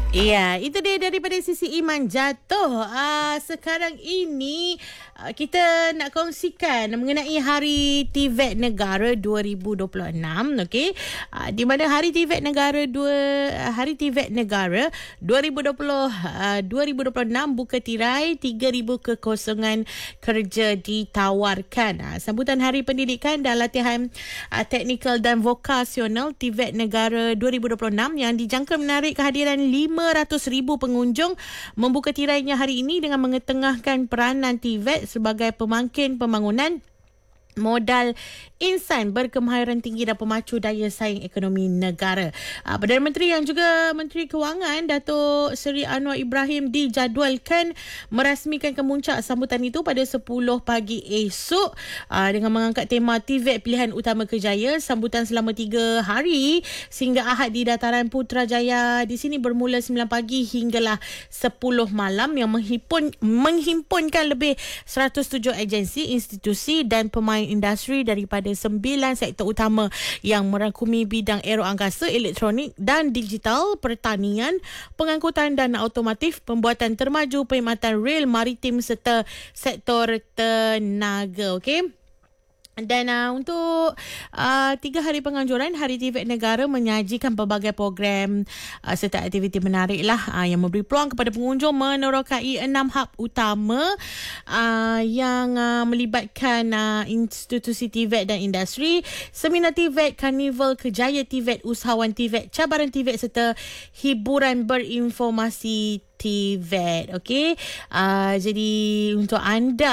Ya, itu dia daripada sisi Iman Jatuh. Sekarang ini kita nak kongsikan mengenai Hari TVET Negara 2026, okey. Di mana Hari TVET Negara 2026 buka tirai, 3,000 kekosongan kerja ditawarkan. Sambutan Hari Pendidikan dan Latihan Teknikal dan Vokasional TVET Negara 2026 yang dijangka menarik kehadiran 500,000 pengunjung membuka tirainya hari ini dengan mengetengahkan peranan TVET sebagai pemangkin pembangunan modal insan berkemahiran tinggi dan pemacu daya saing ekonomi negara. Perdana Menteri yang juga Menteri Kewangan Datuk Seri Anwar Ibrahim dijadualkan merasmikan kemuncak sambutan itu pada 10 pagi esok dengan mengangkat tema TVET Pilihan Utama Kerjaya. Sambutan selama 3 hari sehingga Ahad di Dataran Putrajaya di sini bermula 9 pagi hinggalah 10 malam yang menghimpunkan lebih 107 agensi, institusi dan pemain industri daripada 9 sektor utama yang merangkumi bidang aeroangkasa, elektronik dan digital, pertanian, pengangkutan dan automotif, pembuatan termaju, perkhidmatan rel, maritim serta sektor tenaga. Okey. Dan untuk 3 hari penganjuran, Hari TVET Negara menyajikan pelbagai program serta aktiviti menarik lah yang memberi peluang kepada pengunjung menerokai 6 hub utama yang melibatkan institusi TVET dan industri, seminar TVET, karnival Kejaya TVET, usahawan TVET, cabaran TVET serta hiburan berinformasi TVET. Okey. Jadi untuk anda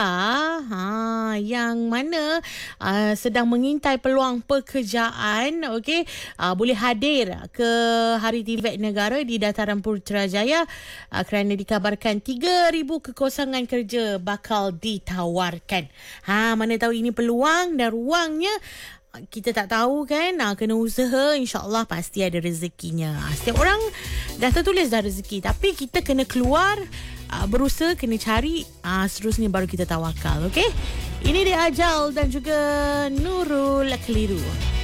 yang mana sedang mengintai peluang pekerjaan, okey, boleh hadir ke Hari TVET Negara di Dataran Putrajaya kerana dikabarkan 3,000 kekosongan kerja bakal ditawarkan. Mana tahu ini peluang dan ruangnya. Kita tak tahu kan, kena usaha, insyaAllah pasti ada rezekinya. Setiap orang dah tertulis dah rezeki, tapi kita kena keluar, berusaha, kena cari, seterusnya baru kita tawakal. Okay, ini dia Ajal dan juga Nurul Keliru.